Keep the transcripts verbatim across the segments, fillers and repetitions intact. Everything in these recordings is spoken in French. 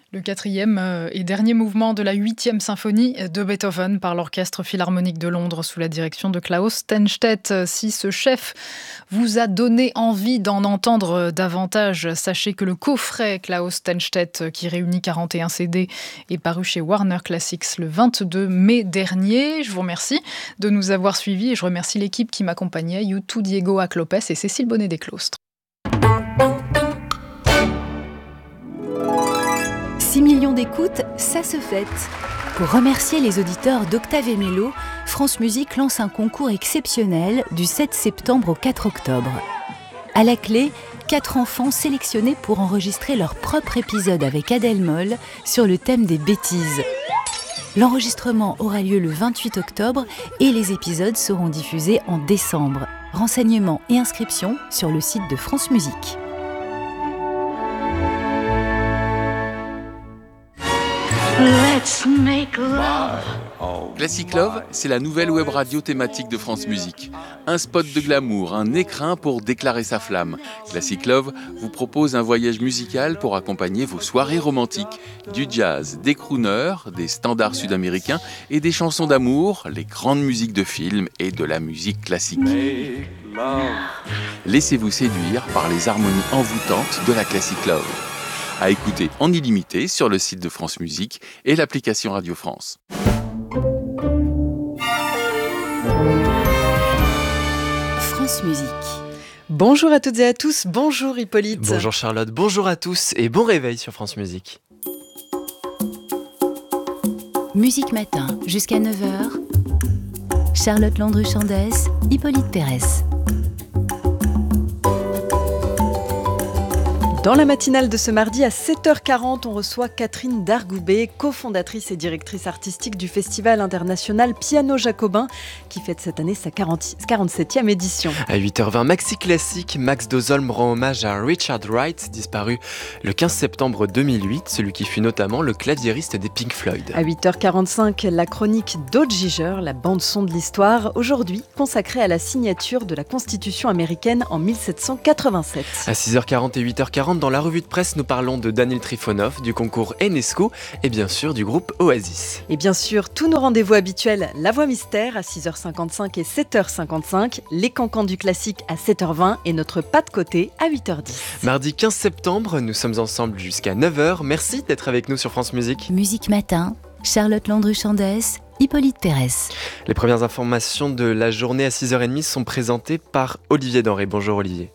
Le quatrième euh, et dernier mouvement de la huitième symphonie de Beethoven par l'Orchestre Philharmonique de Londres sous la direction de Klaus Stenstedt. Si ce chef vous a donné envie d'en entendre davantage, sachez que le coffret Klaus Stenstedt, qui réunit quarante et un C D, est paru chez Warner Classics le vingt-deux mai dernier. Je vous remercie de nous avoir suivis et je remercie l'équipe qui m'accompagnait, Youtou, Diego Aclopes et Cécile Bonnet-Desclostres. six millions d'écoutes, ça se fête. Pour remercier les auditeurs d'Octave et Mélo, France Musique lance un concours exceptionnel du sept septembre au quatre octobre. À la clé, quatre enfants sélectionnés pour enregistrer leur propre épisode avec Adèle Moll sur le thème des bêtises. L'enregistrement aura lieu le vingt-huit octobre et les épisodes seront diffusés en décembre. Renseignements et inscriptions sur le site de France Musique. Let's make love. Classic Love, c'est la nouvelle web radio thématique de France Musique. Un spot de glamour, un écrin pour déclarer sa flamme. Classic Love vous propose un voyage musical pour accompagner vos soirées romantiques. Du jazz, des crooners, des standards sud-américains et des chansons d'amour, les grandes musiques de films et de la musique classique. Laissez-vous séduire par les harmonies envoûtantes de la Classic Love. À écouter en illimité sur le site de France Musique et l'application Radio France. France Musique. Bonjour à toutes et à tous, bonjour Hippolyte. Bonjour Charlotte, bonjour à tous et bon réveil sur France Musique. Musique Matin, jusqu'à neuf heures. Charlotte Landru-Chandès, Hippolyte Pérès. Dans la matinale de ce mardi à sept heures quarante, on reçoit Catherine Dargoubet, cofondatrice et directrice artistique du Festival international Piano Jacobin, qui fête cette année sa quarante-septième édition. À huit heures vingt, Maxi Classique, Max Dozolm rend hommage à Richard Wright, disparu le quinze septembre deux mille huit, celui qui fut notamment le claviériste des Pink Floyd. À huit heures quarante-cinq, la chronique d'Aude Giger, la bande-son de l'histoire, aujourd'hui consacrée à la signature de la Constitution américaine en mille sept cent quatre-vingt-sept. À six heures quarante et huit heures quarante, dans la revue de presse, nous parlons de Daniel Trifonov, du concours Enesco et bien sûr du groupe Oasis. Et bien sûr, tous nos rendez-vous habituels, La Voix Mystère à six heures cinquante-cinq et sept heures cinquante-cinq, les cancans du classique à sept heures vingt et notre pas de côté à huit heures dix. Mardi quinze septembre, nous sommes ensemble jusqu'à neuf heures. Merci d'être avec nous sur France Musique. Musique Matin, Charlotte Landru-Chandès, Hippolyte Pérès. Les premières informations de la journée à six heures trente sont présentées par Olivier Denré. Bonjour Olivier.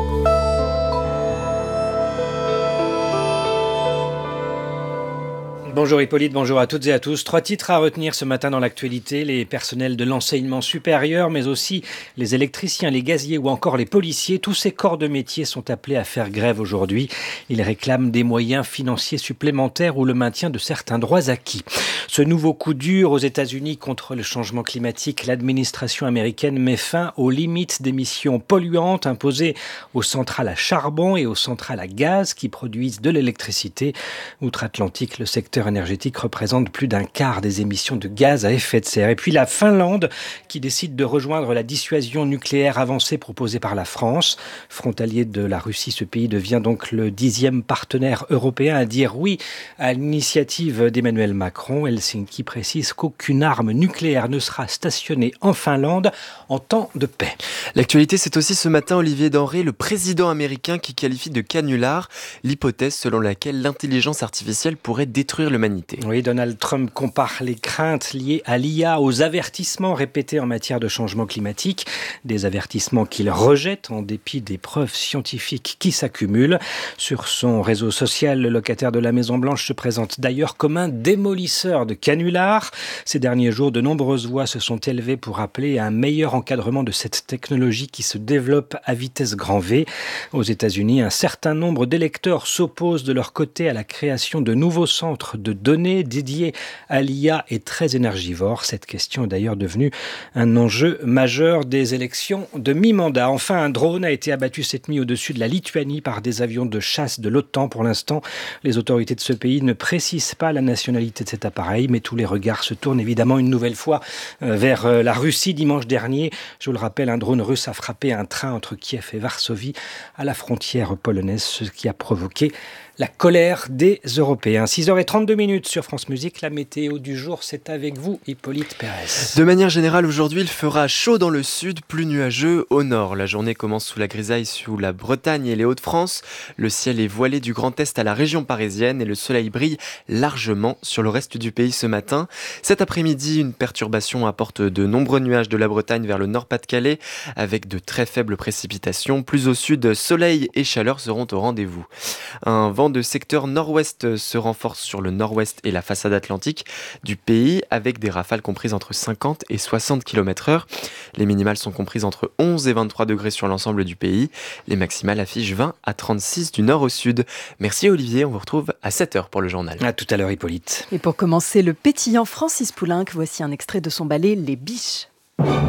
Bonjour Hippolyte, bonjour à toutes et à tous. Trois titres à retenir ce matin dans l'actualité. Les personnels de l'enseignement supérieur, mais aussi les électriciens, les gaziers ou encore les policiers. Tous ces corps de métier sont appelés à faire grève aujourd'hui. Ils réclament des moyens financiers supplémentaires ou le maintien de certains droits acquis. Ce nouveau coup dur aux États-Unis contre le changement climatique, l'administration américaine met fin aux limites d'émissions polluantes imposées aux centrales à charbon et aux centrales à gaz qui produisent de l'électricité. Outre-Atlantique, le secteur énergétique représente plus d'un quart des émissions de gaz à effet de serre. Et puis la Finlande qui décide de rejoindre la dissuasion nucléaire avancée proposée par la France. Frontalier de la Russie, ce pays devient donc le dixième partenaire européen à dire oui à l'initiative d'Emmanuel Macron. Helsinki précise qu'aucune arme nucléaire ne sera stationnée en Finlande en temps de paix. L'actualité, c'est aussi ce matin Olivier Denré, le président américain qui qualifie de canular l'hypothèse selon laquelle l'intelligence artificielle pourrait détruire l'humanité. Oui, Donald Trump compare les craintes liées à l'I A aux avertissements répétés en matière de changement climatique. Des avertissements qu'il rejette en dépit des preuves scientifiques qui s'accumulent. Sur son réseau social, le locataire de la Maison-Blanche se présente d'ailleurs comme un démolisseur de canulars. Ces derniers jours, de nombreuses voix se sont élevées pour appeler à un meilleur encadrement de cette technologie qui se développe à vitesse grand V. Aux États-Unis, un certain nombre d'électeurs s'opposent de leur côté à la création de nouveaux centres de données dédié à l'I A est très énergivore. Cette question est d'ailleurs devenue un enjeu majeur des élections de mi-mandat. Enfin, un drone a été abattu cette nuit au-dessus de la Lituanie par des avions de chasse de l'OTAN. Pour l'instant, les autorités de ce pays ne précisent pas la nationalité de cet appareil, mais tous les regards se tournent évidemment une nouvelle fois vers la Russie. Dimanche dernier, je vous le rappelle, un drone russe a frappé un train entre Kiev et Varsovie à la frontière polonaise, ce qui a provoqué la colère des Européens. six heures trente-deux minutes sur France Musique. La météo du jour, c'est avec vous, Hippolyte Pérez. De manière générale, aujourd'hui, il fera chaud dans le sud, plus nuageux au nord. La journée commence sous la grisaille sous la Bretagne et les Hauts-de-France. Le ciel est voilé du Grand Est à la région parisienne et le soleil brille largement sur le reste du pays ce matin. Cet après-midi, une perturbation apporte de nombreux nuages de la Bretagne vers le Nord-Pas-de-Calais avec de très faibles précipitations. Plus au sud, soleil et chaleur seront au rendez-vous. Un vent de secteur nord-ouest se renforce sur le nord-ouest et la façade atlantique du pays avec des rafales comprises entre cinquante et soixante kilomètres heure. Les minimales sont comprises entre onze et vingt-trois degrés sur l'ensemble du pays. Les maximales affichent vingt à trente-six du nord au sud. Merci Olivier, on vous retrouve à sept heures pour le journal. À tout à l'heure Hippolyte. Et pour commencer, le pétillant Francis Poulenc, voici un extrait de son ballet Les Biches.